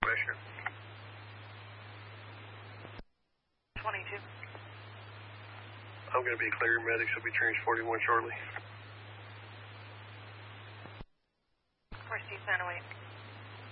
pressure. 22. I'm going to be clear. Medics will be transporting one shortly. Where's Steve 908?